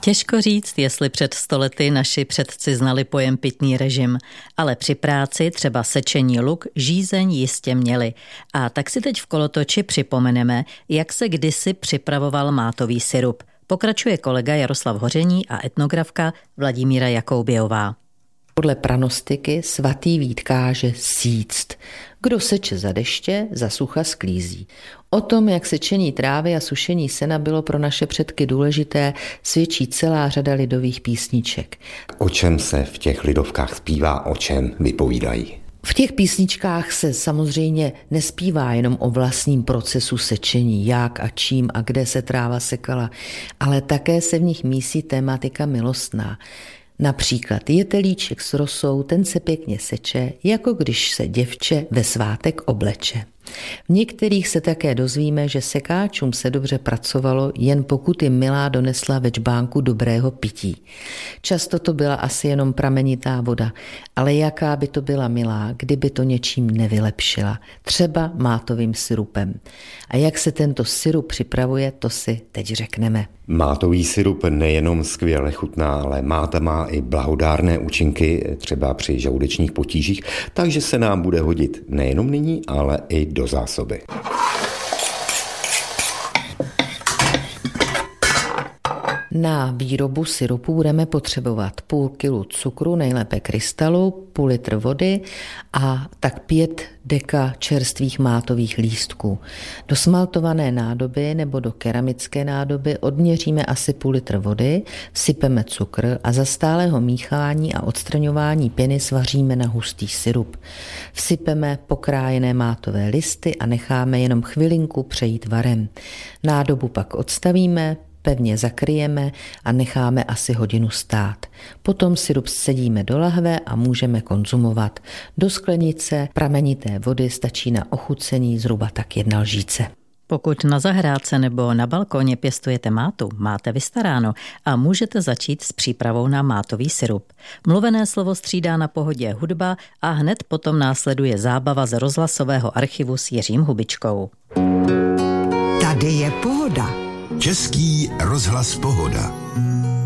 Těžko říct, jestli před 100 lety naši předci znali pojem pitný režim, ale při práci, třeba sečení luk, žízeň jistě měli. A tak si teď v kolotoči připomeneme, jak se kdysi připravoval mátový sirup. Pokračuje kolega Jaroslav Hoření a etnografka Vladimíra Jakoubějová. Podle pranostiky svatý Vít káže síct. Kdo seče za deště, za sucha sklízí. O tom, jak sečení trávy a sušení sena bylo pro naše předky důležité, svědčí celá řada lidových písniček. O čem se v těch lidovkách zpívá, o čem vypovídají? V těch písničkách se samozřejmě nespívá jenom o vlastním procesu sečení, jak a čím a kde se tráva sekala, ale také se v nich mísí tematika milostná. Například jetelíček s rosou, ten se pěkně seče, jako když se děvče ve svátek obleče. V některých se také dozvíme, že sekáčům se dobře pracovalo, jen pokud jim milá donesla ve džbánku dobrého pití. Často to byla asi jenom pramenitá voda, ale jaká by to byla milá, kdyby to něčím nevylepšila, třeba mátovým sirupem. A jak se tento sirup připravuje, to si teď řekneme. Mátový sirup nejenom skvěle chutná, ale máta má i blahodárné účinky, třeba při žaludečních potížích, takže se nám bude hodit nejenom nyní, ale i do zásoby. Na výrobu sirupu budeme potřebovat půl kilu cukru, nejlépe krystalu, půl litr vody a tak 5 deka čerstvých mátových lístků. Do smaltované nádoby nebo do keramické nádoby odměříme asi půl litr vody, vsypeme cukr a za stálého míchání a odstraňování pěny svaříme na hustý sirup. Vsypeme pokrájené mátové listy a necháme jenom chvilinku přejít varem. Nádobu pak odstavíme, pevně zakryjeme a necháme asi hodinu stát. Potom sirup scedíme do lahve a můžeme konzumovat. Do sklenice pramenité vody stačí na ochucení zhruba tak 1 lžíce. Pokud na zahrádce nebo na balkoně pěstujete mátu, máte vystaráno a můžete začít s přípravou na mátový sirup. Mluvené slovo střídá na pohodě hudba a hned potom následuje zábava z rozhlasového archivu s Jiřím Hubičkou. Tady je pohoda. Český rozhlas Pohoda.